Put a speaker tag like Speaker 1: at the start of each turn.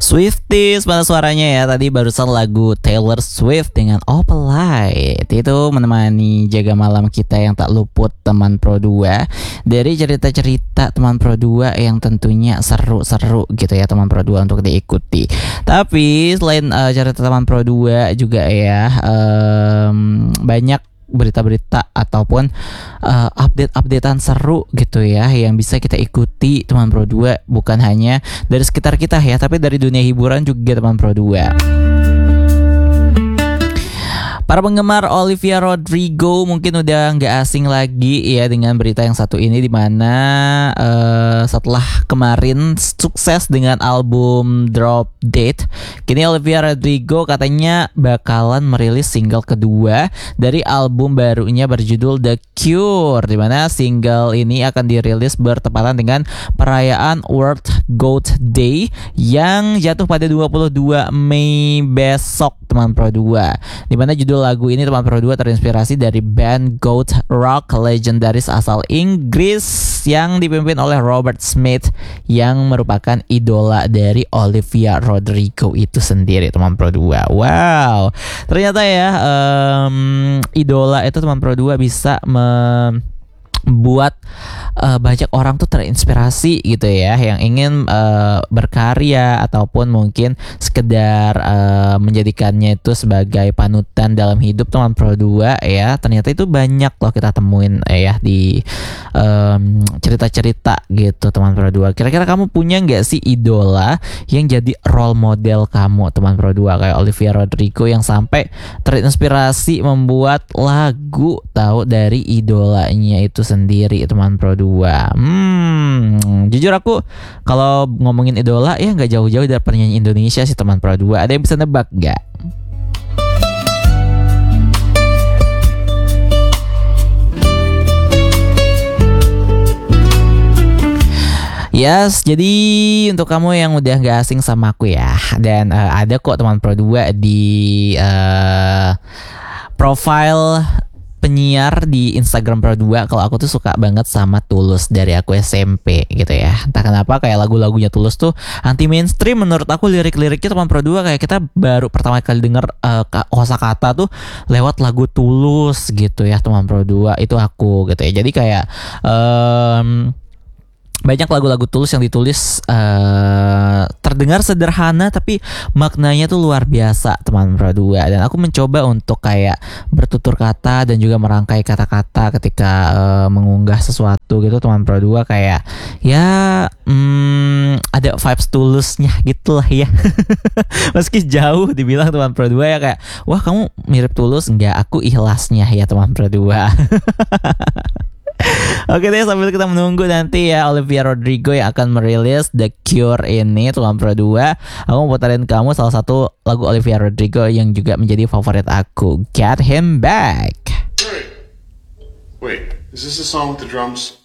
Speaker 1: Swifties pada suaranya ya. Tadi barusan lagu Taylor Swift dengan Opalite. Itu menemani jaga malam kita yang tak luput teman Pro 2 dari cerita-cerita teman Pro 2 yang tentunya seru-seru gitu ya teman Pro 2 untuk diikuti. Tapi selain cerita teman Pro 2 juga ya banyak berita-berita ataupun update-updatean seru gitu ya yang bisa kita ikuti teman Pro 2, bukan hanya dari sekitar kita ya, tapi dari dunia hiburan juga teman Pro 2. Para penggemar Olivia Rodrigo mungkin udah nggak asing lagi ya dengan berita yang satu ini, di mana setelah kemarin sukses dengan album Drop Dead, kini Olivia Rodrigo katanya bakalan merilis single kedua dari album barunya berjudul The Cure, di mana single ini akan dirilis bertepatan dengan perayaan World Goat Day yang jatuh pada 22 Mei besok teman Pro 2, di mana judul lagu ini teman Pro 2 terinspirasi dari band Goat Rock legendaris asal Inggris yang dipimpin oleh Robert Smith yang merupakan idola dari Olivia Rodrigo itu sendiri teman Pro 2. Wow, ternyata ya idola itu teman Pro 2 bisa buat banyak orang tuh terinspirasi gitu ya, yang ingin berkarya ataupun mungkin sekedar menjadikannya itu sebagai panutan dalam hidup teman Pro 2 ya. Ternyata itu banyak loh kita temuin ya di cerita-cerita gitu teman Pro 2. Kira-kira kamu punya nggak sih idola yang jadi role model kamu teman Pro 2 kayak Olivia Rodrigo yang sampai terinspirasi membuat lagu tahu dari idolanya itu sendiri teman Pro 2. Jujur aku kalau ngomongin idola ya nggak jauh-jauh dari penyanyi Indonesia sih teman Pro 2. Ada yang bisa nebak nggak? Yes, jadi untuk kamu yang udah gak asing sama aku ya, dan ada kok teman Pro 2 di profile penyiar di Instagram Pro 2. Kalau aku tuh suka banget sama Tulus dari aku SMP gitu ya. Entah kenapa kayak lagu-lagunya Tulus tuh anti mainstream menurut aku, lirik-liriknya teman Pro 2 kayak kita baru pertama kali denger kosakata tuh lewat lagu Tulus gitu ya teman Pro 2. Itu aku gitu ya. Jadi kayak banyak lagu-lagu Tulus yang ditulis terdengar sederhana tapi maknanya tuh luar biasa teman Pro 2. Dan aku mencoba untuk kayak bertutur kata dan juga merangkai kata-kata ketika mengunggah sesuatu gitu teman Pro 2, kayak ya ada vibes Tulusnya gitu lah ya. Meski jauh dibilang teman Pro 2 ya kayak wah kamu mirip Tulus, enggak, aku ikhlasnya ya teman Pro 2. Oke deh, sambil kita menunggu nanti ya Olivia Rodrigo yang akan merilis The Cure ini teman Pro 2, aku mau putarin kamu salah satu lagu Olivia Rodrigo yang juga menjadi favorit aku, Get Him Back.
Speaker 2: Wait, is this a song with the drums?